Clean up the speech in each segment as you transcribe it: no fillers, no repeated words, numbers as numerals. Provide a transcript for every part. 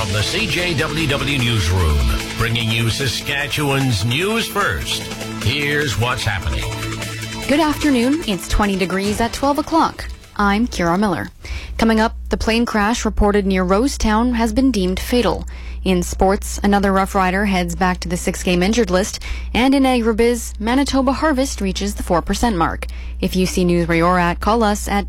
from the CJWW Newsroom, bringing you Saskatchewan's news first. Here's what's happening. Good afternoon. It's 20 degrees at 12 o'clock. I'm Kira Miller. Coming up, the plane crash reported near Rosetown has been deemed fatal. In sports, another Rough Rider heads back to the 6-game injured list. And in agribiz, Manitoba harvest reaches the 4% mark. If you see news where you're at, call us at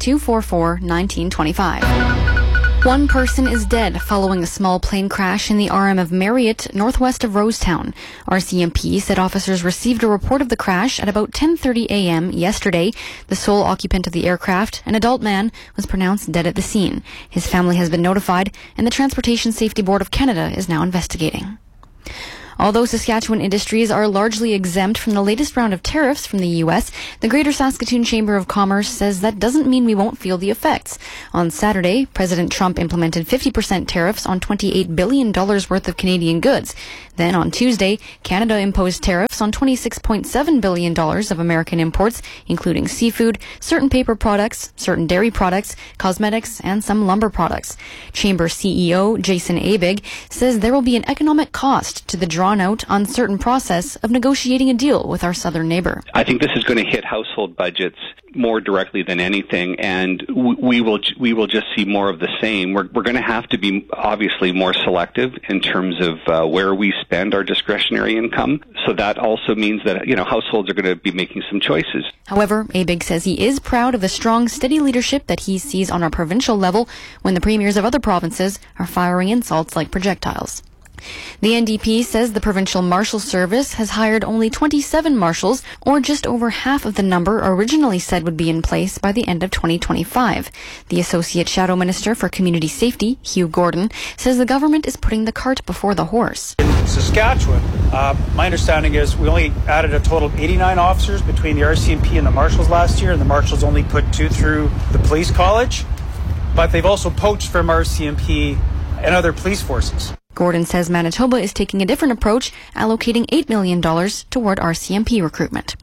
244-1925. One person is dead following a small plane crash in the RM of Marriott, northwest of Rosetown. RCMP said officers received a report of the crash at about 10:30 a.m. yesterday. The sole occupant of the aircraft, an adult man, was pronounced dead at the scene. His family has been notified, and the Transportation Safety Board of Canada is now investigating. Although Saskatchewan industries are largely exempt from the latest round of tariffs from the U.S., the Greater Saskatoon Chamber of Commerce says that doesn't mean we won't feel the effects. On Saturday, President Trump implemented 50% tariffs on $28 billion worth of Canadian goods. Then on Tuesday, Canada imposed tariffs on $26.7 billion of American imports, including seafood, certain paper products, certain dairy products, cosmetics, and some lumber products. Chamber CEO Jason Abig says there will be an economic cost to the drawn-out, uncertain process of negotiating a deal with our southern neighbor. I think this is going to hit household budgets more directly than anything, and we will just see more of the same. We're going to have to be obviously more selective in terms of where we spend our discretionary income. So that also means that households are going to be making some choices. However, Abig says he is proud of the strong, steady leadership that he sees on our provincial level when the premiers of other provinces are firing insults like projectiles. The NDP says the Provincial Marshal Service has hired only 27 marshals, or just over half of the number originally said would be in place by the end of 2025. The Associate Shadow Minister for Community Safety, Hugh Gordon, says the government is putting the cart before the horse. In Saskatchewan, my understanding is we only added a total of 89 officers between the RCMP and the Marshals last year, and the Marshals only put 2 through the police college, but they've also poached from RCMP and other police forces. Gordon says Manitoba is taking a different approach, allocating $8 million toward RCMP recruitment.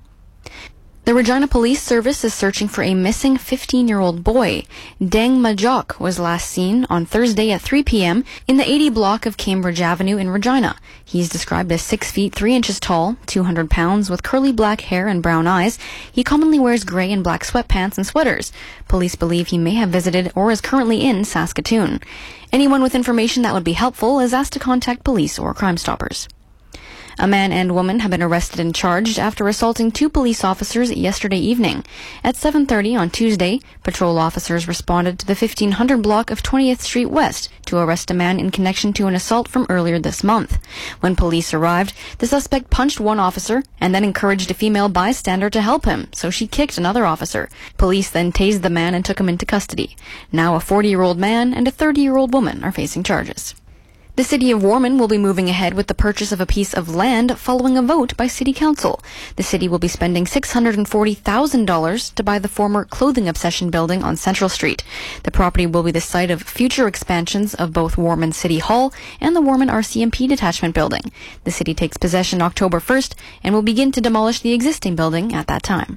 The Regina Police Service is searching for a missing 15-year-old boy. Deng Majok was last seen on Thursday at 3 p.m. in the 80 block of Cambridge Avenue in Regina. He's described as 6 feet 3 inches tall, 200 pounds, with curly black hair and brown eyes. He commonly wears gray and black sweatpants and sweaters. Police believe he may have visited or is currently in Saskatoon. Anyone with information that would be helpful is asked to contact police or Crime Stoppers. A man and woman have been arrested and charged after assaulting 2 police officers yesterday evening. At 7:30 on Tuesday, patrol officers responded to the 1500 block of 20th Street West to arrest a man in connection to an assault from earlier this month. When police arrived, the suspect punched one officer and then encouraged a female bystander to help him, so she kicked another officer. Police then tased the man and took him into custody. Now a 40-year-old man and a 30-year-old woman are facing charges. The City of Warman will be moving ahead with the purchase of a piece of land following a vote by City Council. The city will be spending $640,000 to buy the former Clothing Obsession building on Central Street. The property will be the site of future expansions of both Warman City Hall and the Warman RCMP detachment building. The city takes possession October 1st and will begin to demolish the existing building at that time.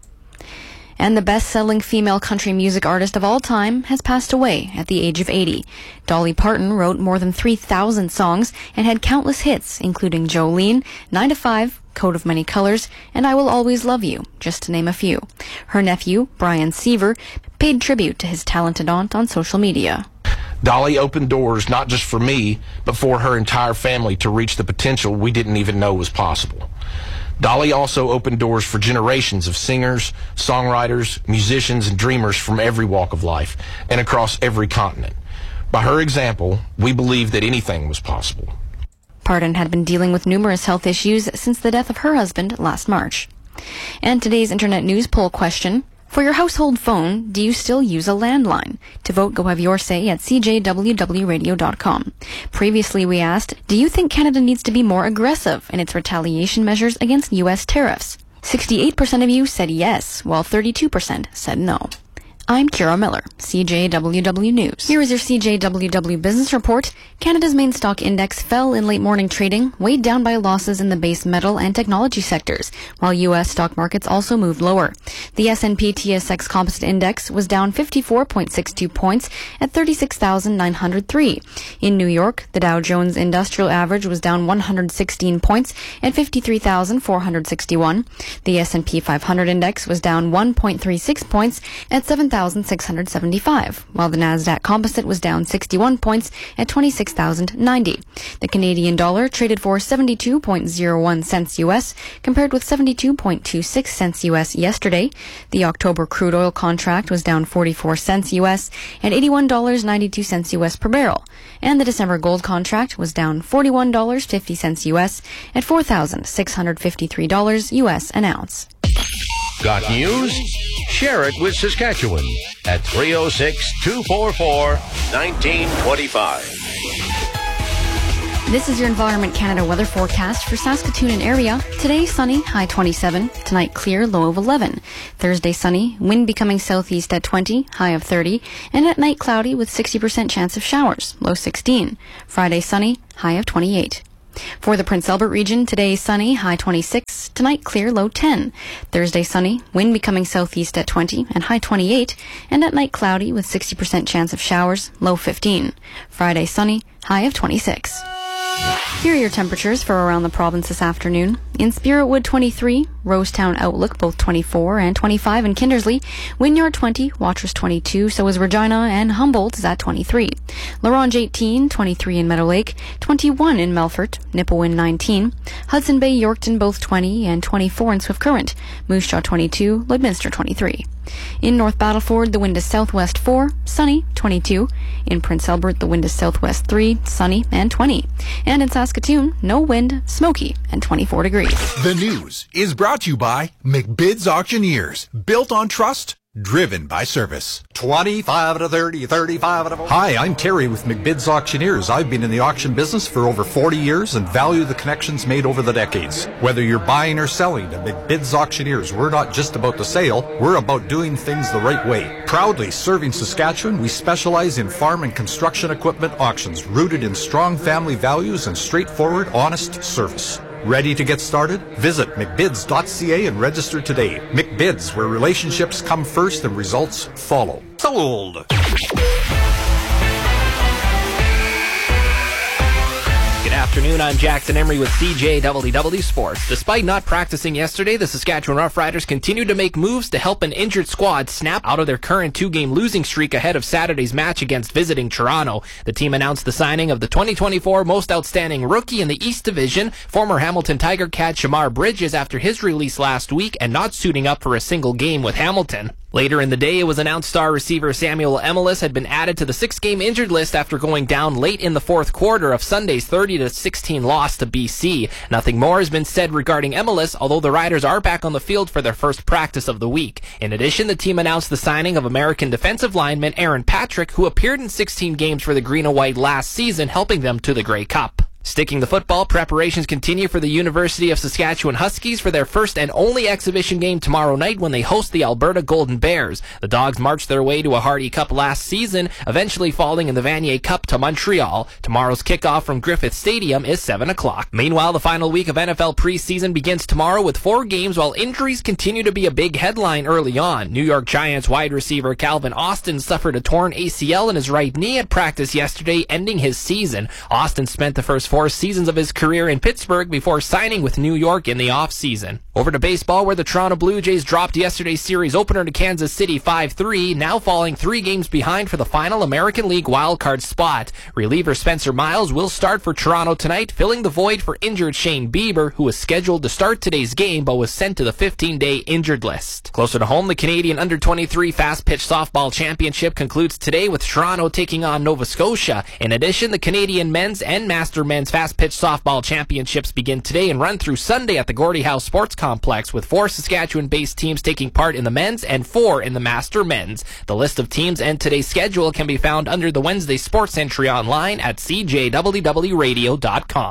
And the best-selling female country music artist of all time has passed away at the age of 80. Dolly Parton wrote more than 3,000 songs and had countless hits, including Jolene, 9 to 5, Coat of Many Colors, and I Will Always Love You, just to name a few. Her nephew, Brian Seaver, paid tribute to his talented aunt on social media. Dolly opened doors not just for me, but for her entire family to reach the potential we didn't even know was possible. Dolly also opened doors for generations of singers, songwriters, musicians, and dreamers from every walk of life and across every continent. By her example, we believed that anything was possible. Parton had been dealing with numerous health issues since the death of her husband last March. And today's Internet News poll question: for your household phone, do you still use a landline? To vote, go have your say at cjwwradio.com. Previously, we asked, do you think Canada needs to be more aggressive in its retaliation measures against U.S. tariffs? 68% of you said yes, while 32% said no. I'm Kira Miller, CJWW News. Here is your CJWW Business Report. Canada's main stock index fell in late morning trading, weighed down by losses in the base metal and technology sectors, while U.S. stock markets also moved lower. The S&P TSX Composite Index was down 54.62 points at 36,903. In New York, the Dow Jones Industrial Average was down 116 points at 53,461. The S&P 500 Index was down 1.36 points at 7,675, while the Nasdaq Composite was down 61 points at 26,090. The Canadian dollar traded for 72.01 cents U.S. compared with 72.26 cents U.S. yesterday. The October crude oil contract was down 44 cents U.S. at $81.92 U.S. per barrel, and the December gold contract was down $41.50 U.S. at $4,653 U.S. an ounce. Got news? Share it with Saskatchewan at 306-244-1925. This is your Environment Canada weather forecast for Saskatoon and area. Today, sunny, high 27. Tonight, clear, low of 11. Thursday, sunny, wind becoming southeast at 20, high of 30. And at night, cloudy with 60% chance of showers, low 16. Friday, sunny, high of 28. For the Prince Albert region, today sunny, high 26. Tonight clear, low 10. Thursday sunny, wind becoming southeast at 20 and high 28. And at night cloudy with 60% chance of showers, low 15. Friday sunny, high of 26. Here are your temperatures for around the province this afternoon. In Spiritwood, 23. Rosetown Outlook, both 24 and 25 in Kindersley. Wynyard, 20. Watrous, 22. So is Regina, and Humboldt is at 23. La Ronge, 18. 23 in Meadow Lake. 21 in Melfort. Nipawin, 19. Hudson Bay, Yorkton, both 20 and 24 in Swift Current. Moose Jaw, 22. Lloydminster, 23. In North Battleford, the wind is southwest 4, sunny, 22. In Prince Albert, the wind is southwest 3, sunny, and 20. And in Saskatoon, no wind, smoky, and 24 degrees. The news is brought to you by McBid's Auctioneers. Built on trust, driven by service. 25 to 30, 35 to 40. Hi, I'm Terry with McBid's Auctioneers. I've been in the auction business for over 40 years and value the connections made over the decades. Whether you're buying or selling, at McBid's Auctioneers, we're not just about the sale, we're about doing things the right way. Proudly serving Saskatchewan, we specialize in farm and construction equipment auctions rooted in strong family values and straightforward, honest service. Ready to get started? Visit McBids.ca and register today. McBids, where relationships come first and results follow. Sold. Good afternoon, I'm Jackson Emery with CJWW Sports. Despite not practicing yesterday, the Saskatchewan Roughriders continue to make moves to help an injured squad snap out of their current 2-game losing streak ahead of Saturday's match against visiting Toronto. The team announced the signing of the 2024 Most Outstanding Rookie in the East Division, former Hamilton Tiger Cat Shamar Bridges, after his release last week and not suiting up for a single game with Hamilton. Later in the day, it was announced star receiver Samuel Emelis had been added to the 6-game injured list after going down late in the fourth quarter of Sunday's 30-16 loss to BC. Nothing more has been said regarding Emelis, although the Riders are back on the field for their first practice of the week. In addition, the team announced the signing of American defensive lineman Aaron Patrick, who appeared in 16 games for the Green and White last season, helping them to the Grey Cup. Sticking to football, preparations continue for the University of Saskatchewan Huskies for their first and only exhibition game tomorrow night when they host the Alberta Golden Bears. The Dogs marched their way to a Hardy Cup last season, eventually falling in the Vanier Cup to Montreal. Tomorrow's kickoff from Griffith Stadium is 7 o'clock. Meanwhile, the final week of NFL preseason begins tomorrow with 4 games, while injuries continue to be a big headline early on. New York Giants wide receiver Calvin Austin suffered a torn ACL in his right knee at practice yesterday, ending his season. Austin spent the first 4 seasons of his career in Pittsburgh before signing with New York in the offseason. Over to baseball, where the Toronto Blue Jays dropped yesterday's series opener to Kansas City 5-3, now falling 3 games behind for the final American League wildcard spot. Reliever Spencer Miles will start for Toronto tonight, filling the void for injured Shane Bieber, who was scheduled to start today's game but was sent to the 15-day injured list. Closer to home, the Canadian Under-23 Fast Pitch Softball Championship concludes today with Toronto taking on Nova Scotia. In addition, the Canadian Men's and Master Men's Fast Pitch Softball Championships begin today and run through Sunday at the Gordie Howe Sports Complex, with 4 Saskatchewan-based teams taking part in the men's and 4 in the Master Men's. The list of teams and today's schedule can be found under the Wednesday Sports entry online at cjwwradio.com.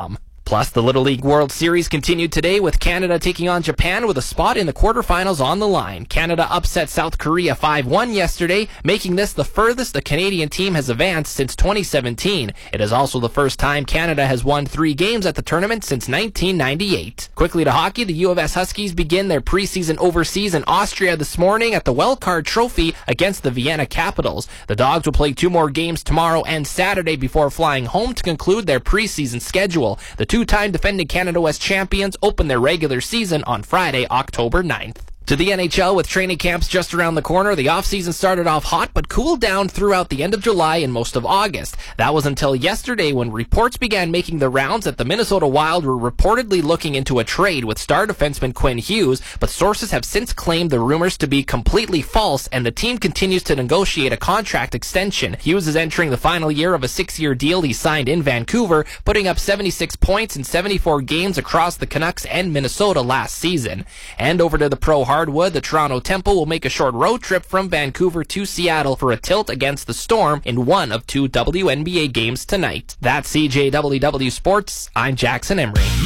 Plus, the Little League World Series continued today with Canada taking on Japan with a spot in the quarterfinals on the line. Canada upset South Korea 5-1 yesterday, making this the furthest a Canadian team has advanced since 2017. It is also the first time Canada has won 3 games at the tournament since 1998. Quickly to hockey, the U of S Huskies begin their preseason overseas in Austria this morning at the Wellcard Trophy against the Vienna Capitals. The Dogs will play 2 more games tomorrow and Saturday before flying home to conclude their preseason schedule. The two-time defending Canada West champions open their regular season on Friday, October 9th. To the NHL, with training camps just around the corner, the offseason started off hot but cooled down throughout the end of July and most of August. That was until yesterday when reports began making the rounds that the Minnesota Wild were reportedly looking into a trade with star defenseman Quinn Hughes, but sources have since claimed the rumors to be completely false, and the team continues to negotiate a contract extension. Hughes is entering the final year of a 6-year deal he signed in Vancouver, putting up 76 points in 74 games across the Canucks and Minnesota last season. And over to the pro hardwood, the Toronto Temple will make a short road trip from Vancouver to Seattle for a tilt against the Storm in one of 2 WNBA games tonight. That's CJWW Sports. I'm Jackson Emery.